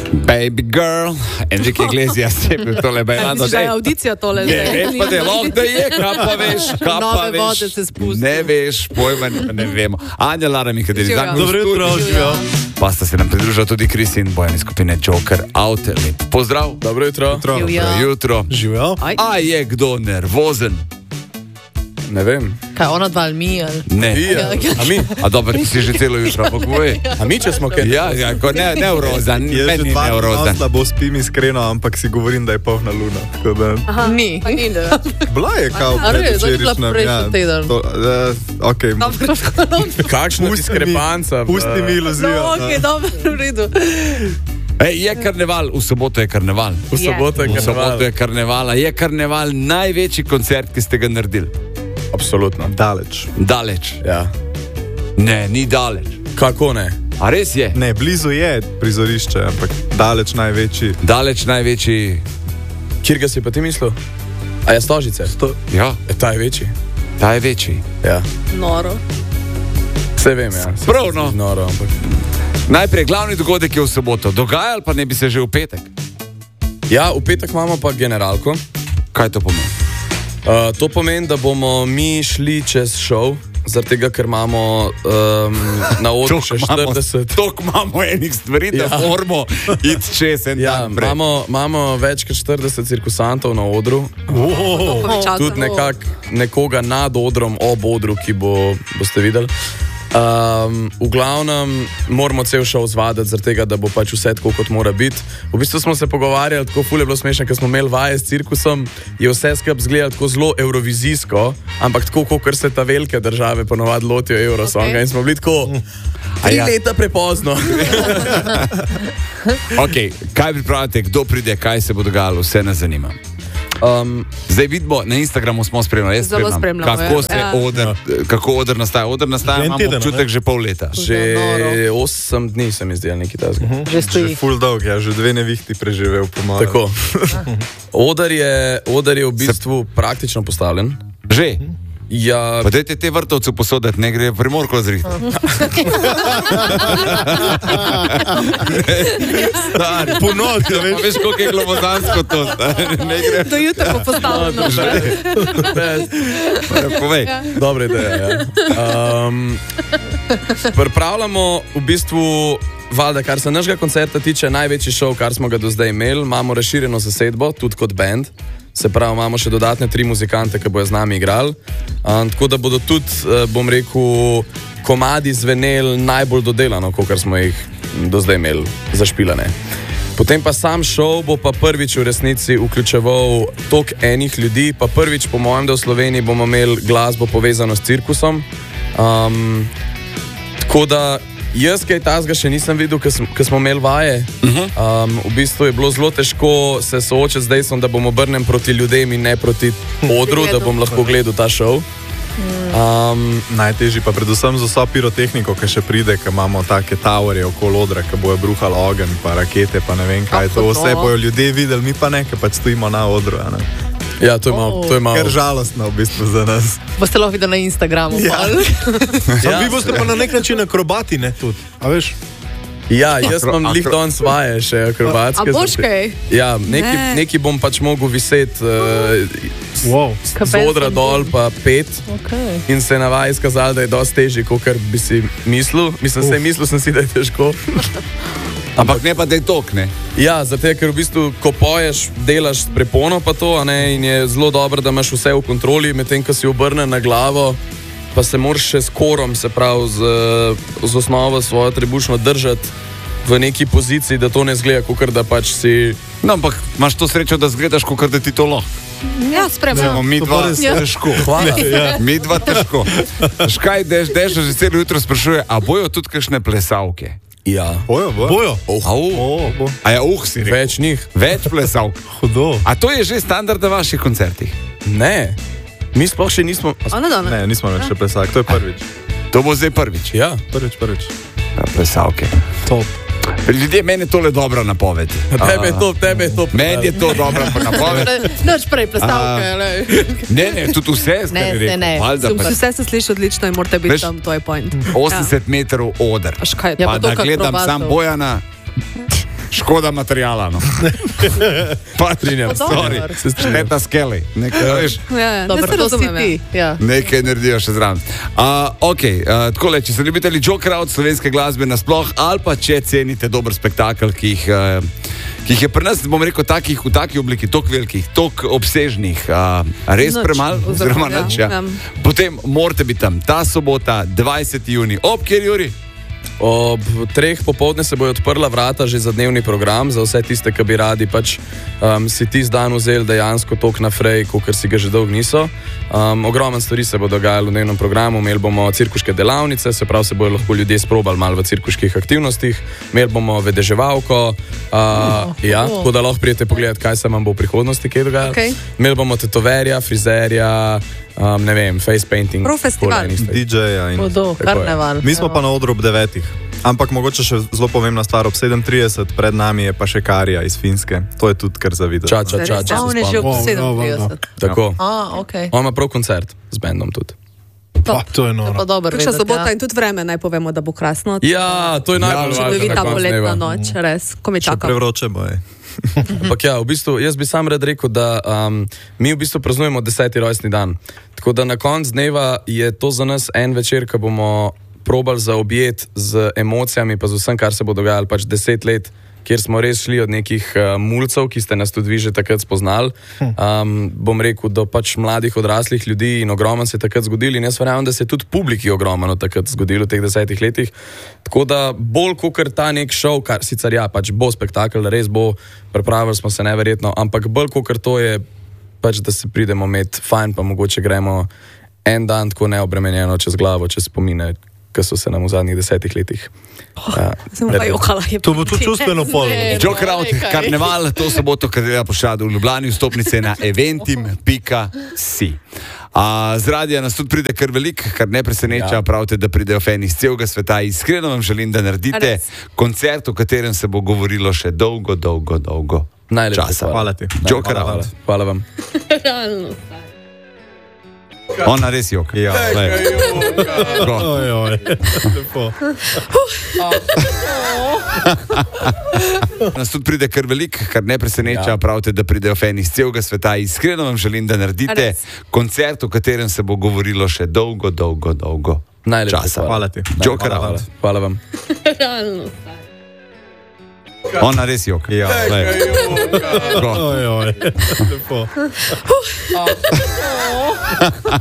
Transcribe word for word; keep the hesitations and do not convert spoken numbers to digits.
Baby girl, Enrique Iglesias je bil tole bajlando. Mislim, da je audicija tole. Ne, res pa je, lahko da je, kaj pa veš, kaj pa Nove veš. vode se spusti. Ne veš, pojma, ne vemo. Anja, Lara, Mikadeli, Živijo. zakon Dobro jutro, živijo. Pa sta se nam pridružila tudi Kris in Bojan iz skupine Joker Outlet. Pozdrav. Dobro jutro. Živijo. Dobro jutro. Živijo. Aj. A je kdo nervozen? Ne vem. Kaj, ona dva ali mi? Ali? Ne. Ja. A mi? A dobro, ti si že celo jutro, ampak povej. A mi, če smo kaj? Ja, ja, ko ne, neurozan, Je že meni dva neurozan. slabo spim iskreno, ampak si govorim, da je polna luna. tako Da... Aha, ni. Pa ni, da. Bila je kao A res? Zato je bila predvčerajšnjem, prejšnji teden. To, uh, okay. Kakšna Pusti mi- diskrepanca? Pusti mi iluzijo. No, ok, dobro, v redu. Ej, je karneval, v soboto je karneval. V soboto je V soboto karneval. je karnevala. Je karneval največji koncert, ki ste ga naredili? Absolutno. Daleč. Daleč. Ja. Ne, ni daleč. Kako ne? A res je? Ne, blizu je prizorišče, ampak daleč največji. Daleč največji. Kjer ga si pa ti mislil? A je Stožice? To, Ja, E, ta je večji. ta je večji. Ja. Noro. Vse vem, ja. Saj Prav, se no. zdi Noro, ampak... Najprej glavni dogodek je v soboto. Dogajal pa ne bi se že v petek. Ja, v petek imamo pa generalko. Kaj to pomeni? Uh, to pomeni, da bomo mi šli čez šov, zaradi tega, ker imamo um, na odru še štirideset. Tok imamo enih stvari, da Ja. moramo iti čez en Ja, dan prej. imamo, imamo več kot štirideset cirkusantov na odru, tudi nekak, nekoga nad odrom, ob odru, ki bo, boste videli. Um, v glavnem moramo cel šov zvaditi, zaradi tega, da bo pač vse tako, kot mora biti. V bistvu smo se pogovarjali, tako ful je bilo smešno, ker smo imeli vaje s cirkusom, je vse skupaj izgledalo tako zelo eurovizijsko, ampak tako, kot se ta velike države ponovadi lotijo Eurosonga Okay. in smo bili tako tri ja. leta prepozno. Okay, kaj pripravite, kdo pride, kaj se bo dogajalo, vse nas zanima. Um, Zdaj vidimo, na Instagramu smo spremljali, jaz Zelo spremljam, spremljamo, kako ja. se Ja. oder, kako oder nastaja. Oder nastaja, Že en imam teden, občutek ne? že pol leta. že Noro. osem dni se mi zdi, ali nekaj takega. Že že stoji. full dolg, ja, že dve nevihti preživel po mojem. Tako. Oder je, oder je v bistvu praktično postavljen. Že? Ja, Pa dajte te vrtovce posoditi, ne gre Primorko zrihtati. Stari, Ponovno, ja, pa veš, koliko je globozansko to. stari, Ne gre. Do jutra bo postavljeno. Povej. dobra ideja. Ja. Um, pripravljamo v bistvu, valjda, kar se našega koncerta tiče, največji šov, kar smo ga do zdaj imeli. Imamo razširjeno zasedbo, tudi kot band. Se pravi, imamo še dodatne tri muzikante, ki bojo z nami igrali. Um, tako da bodo tudi, uh, bom rekel, komadi zveneli najbolj dodelano, kot smo jih do zdaj imeli zašpilane. Potem pa sam šov bo pa prvič v resnici vključeval toliko enih ljudi, pa prvič, po mojem, da v Sloveniji bomo imeli glasbo povezano s cirkusom. Um, tako da jaz kaj tazga še nisem videl, ker smo imeli vaje. Um, v bistvu je bilo zelo težko se soočiti z dejstvom, da bom obrnen proti ljudem in ne proti odru, da bom lahko gledal ta šov. Um, Najtežji pa predvsem za vso pirotehniko, ki še pride, ker imamo take towerje okoli odra, ki bojo bruhali ogenj, pa rakete, pa ne vem kaj. Kako To to? vse bojo ljudje videli, mi pa ne, ker pač stojimo na odru. a ne. ja, to je malo. To je malo. Kar žalostno v bistvu za nas. Boste lahko videli na Instagramu. Ja. pol. Ja, Vi boste pa na nek način akrobati, ne, tudi. A veš? Ja, jaz Akro- imam lih akro- danes vaje, še A akrobatske. boš kaj? Ja, neki, Ne. neki bom pač mogel viseti uh, Wow. z odra dol, pa pet. Okay. In se je na vaji izkazalo, da je dosti težje, kot bi si mislil. Mislim, se mislil sem si, da je težko. Ampak ne pa da je tok, ne? Ja, zato ker v bistvu, ko poješ, delaš s prepono, pa to, a ne, in je zelo dobro, da imaš vse v kontroli, medtem ko si obrnen na glavo, pa se moraš še s korom, se pravi, z, z osnovo svojo trebušno držati v neki poziciji, da to ne zgleda, kot da pač si. No, ampak imaš to srečo, da zgledaš, kot da ti to lahko. Ja, spremljamo. Mi dva Ja. težko. Hvala. Mi dva težko. Škaj, dež, dež, že celo jutro sprašuje, a bojo tudi kakšne plesavke? Ja, Bojo, bojo. Bojo? Au. O, bo. A ja, uh, si rekel. več njih. Več plesavk. Hudo. A to je že standard na vaših koncertih? Ne, mi sploh še nismo. A ne, da ne. Ne, nismo več še plesali, to je prvič. To bo zdaj prvič. Ja, Prvič, prvič. Ja, plesavke. Top. Ljudje, meni je tole dobra napoved. tebe je to, tebe je to. Meni je to dobra napoved. Noč prej, predstavke. A. le. Ne, ne, tudi vse Ne, zdaj ne, ne. Valjda, pa Vse se sliši odlično in morate biti Veš, tam, to je point. osemdeset metrov oder. Ja, pa pa to, da kak gledam akrobatov. sam Bojana. škoda materijala. No. Pa trinjam, sorry, ne ta skeli. Nekaj, veš, Ja, Dobro, ne se to si razumem. ti. Ja. nekaj naredijo še zraven. Uh, ok, uh, takole, če ste ljubitelji jokera od slovenske glasbe nasploh, ali pa če cenite dober spektakel, ki jih, uh, ki jih je pri nas, bom rekel, takih, v taki obliki, tok velikih, tok obsežnih, uh, res Nič, premalo, oziroma ja, nič. Ja. ja. Potem morate biti tam, ta sobota, dvajseti junij, ob kjer Juri? Ob treh popovdne se bojo odprla vrata že za dnevni program, za vse tiste, ki bi radi pač um, si tisti dan vzeli dejansko tok naprej, kot si ga že dolgo niso. Um, Ogromno stvari se bo dogajalo v dnevnem programu, imeli bomo cirkuške delavnice, se pravi, se bojo lahko ljudje sprobali malo v cirkuških aktivnostih, imeli bomo vedeževalko, uh, ja, tako da lahko prijete pogledati, kaj se vam bo v prihodnosti kaj dogajalo. Okay. Imeli bomo tetoverja, frizerja, um, ne vem, face painting. Prav festival. D J-ja in... Bodo, karneval. Mi smo pa na odru ob devetih. Ampak mogoče še zelo pomembna stvar, ob sedem trideset pred nami je pa še Karija iz Finske. To je tudi kar za videti. Ča, ča, ča, ča, A, on se je že spomnim. ob Wow, sedemintrideset. Tako. A, ok. On ima prav koncert z bendom tudi. Pa, to je To noro. pa dobro Kakšna vedeti, sobota ja. in tudi vreme, naj povemo, da bo krasno. Ja, to je najbolj važno. Čudovita na koncu poletna dneva. noč, res, ko me Še čaka. prevroče bo je. Ampak ja, v bistvu, jaz bi sam rad rekel, da um, mi v bistvu praznujemo deseti rojstni dan. Tako da na koncu dneva je to za nas en večer, ko bomo probali zaobjeti z emocijami, pa z vsem, kar se bo dogajalo, pač deset let, kjer smo res šli od nekih uh, mulcev, ki ste nas tudi vi že takrat spoznali. Um, bom rekel, do pač mladih odraslih ljudi in ogromno se je takrat zgodilo in jaz verjamem, da se je tudi publiki ogromno takrat zgodilo v teh desetih letih. Tako da bolj kot ta nek šov, kar sicer ja, pač bo spektakel, res bo, pripravili smo se neverjetno, ampak bolj kot to je pač, da se pridemo imeti fajn, pa mogoče gremo en dan tako neobremenjeno čez glavo, čez spomine, ki so se nam v zadnjih desetih letih. Uh, Sem pa jokala. je To bo tudi čustveno pol. Joker out, karneval, to soboto, kar dela pošadu v Ljubljani, vstopnice na eventim pika si. A, z radija nas tudi pride kar velik, kar ne preseneča, ja. Pravite, da pridejo fani iz celega sveta. Iskreno vam želim, da naredite koncert, o katerem se bo govorilo še dolgo, dolgo, dolgo Najlepša časa. Hvala ti. Joker hvala, out. hvala vam. Realno. Ona res joka. Ja. Oj, oj. Lepo. Nas tudi pride kar velik, kar ne preseneča, Ja. pravite, da pridejo fani iz celega sveta. Iskreno vam želim, da naredite Res. koncert, o katerem se bo govorilo še dolgo, dolgo, dolgo Najlepša časa. Hvala ti. Joker hvala, out. hvala, hvala vam. Realno. Ona res joka. Ja. Oj, oj. Lepo.